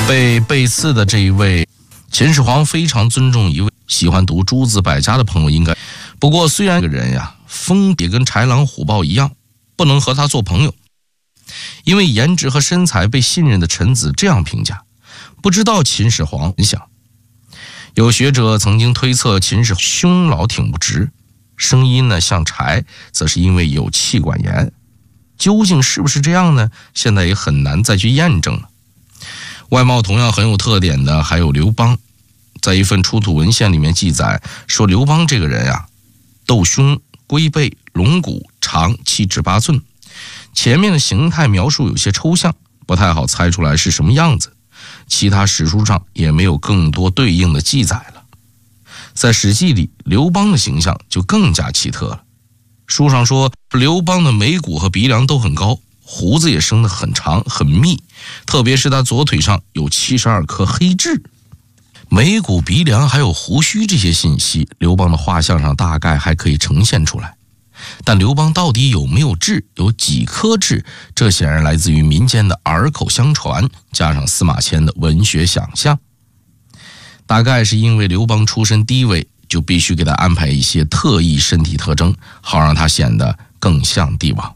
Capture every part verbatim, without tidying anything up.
被背刺的这一位秦始皇非常尊重一位喜欢读诸子百家的朋友应该，不过虽然这个人呀疯也跟豺狼虎豹一样，不能和他做朋友，因为颜值和身材被信任的臣子这样评价，不知道秦始皇怎想。有学者曾经推测秦始皇胸老挺不直，声音呢像柴，则是因为有气管炎。究竟是不是这样呢？现在也很难再去验证了。外貌同样很有特点的还有刘邦，在一份出土文献里面记载说，刘邦这个人呀、啊，斗胸、龟背、龙骨，长七尺八寸。前面的形态描述有些抽象，不太好猜出来是什么样子，其他史书上也没有更多对应的记载了。在史记里，刘邦的形象就更加奇特了。书上说，刘邦的眉骨和鼻梁都很高，胡子也生得很长很密，特别是他左腿上有七十二颗黑痣。眉骨、鼻梁还有胡须这些信息，刘邦的画像上大概还可以呈现出来。但刘邦到底有没有痣，有几颗痣，这显然来自于民间的耳口相传，加上司马迁的文学想象。大概是因为刘邦出身低微，就必须给他安排一些特异身体特征，好让他显得更像帝王。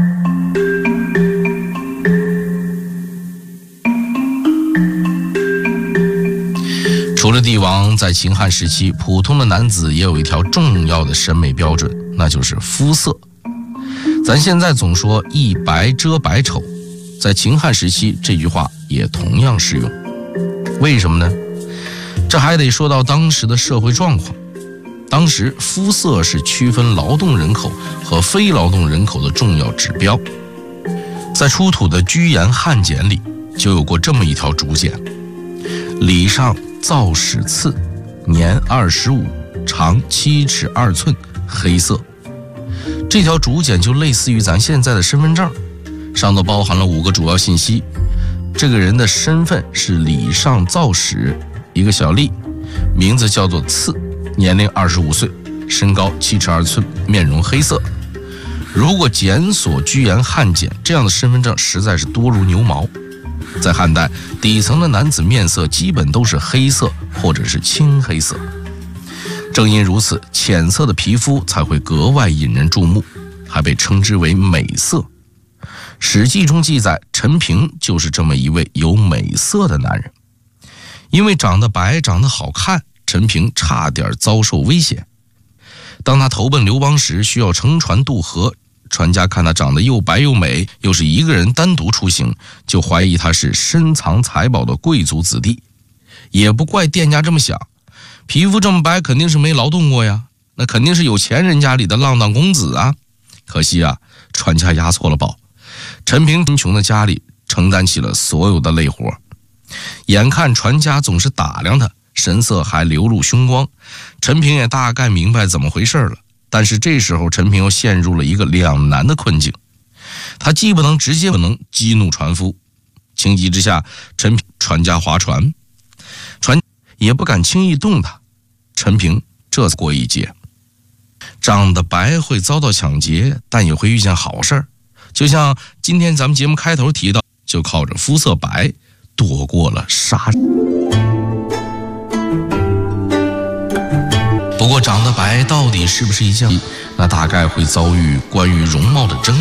除了帝王，在秦汉时期，普通的男子也有一条重要的审美标准，那就是肤色。咱现在总说一白遮百丑，在秦汉时期这句话也同样适用。为什么呢？这还得说到当时的社会状况。当时肤色是区分劳动人口和非劳动人口的重要指标。在出土的居延汉简里就有过这么一条竹简：礼上造史刺，年二十五，长七尺二寸，黑色。这条竹简就类似于咱现在的身份证，上头包含了五个主要信息。这个人的身份是礼上造史，一个小吏，名字叫做刺，年龄二十五岁，身高七尺二寸，面容黑色。如果检索居延汉简，这样的身份证实在是多如牛毛。在汉代，底层的男子面色基本都是黑色或者是青黑色。正因如此，浅色的皮肤才会格外引人注目，还被称之为美色。史记中记载，陈平就是这么一位有美色的男人。因为长得白长得好看，陈平差点遭受危险。当他投奔刘邦时，需要乘船渡河，船家看他长得又白又美，又是一个人单独出行，就怀疑他是深藏财宝的贵族子弟。也不怪店家这么想，皮肤这么白肯定是没劳动过呀，那肯定是有钱人家里的浪荡公子啊。可惜啊，船家押错了宝，陈平贫穷的家里承担起了所有的累活。眼看船家总是打量他，神色还流露凶光，陈平也大概明白怎么回事了。但是这时候陈平又陷入了一个两难的困境，他既不能直接不能激怒船夫，情急之下，陈平船家划船，船也不敢轻易动他，陈平这才过一劫。长得白会遭到抢劫，但也会遇见好事儿，就像今天咱们节目开头提到，就靠着肤色白躲过了杀。不过长得白到底是不是一件，那大概会遭遇关于容貌的争议。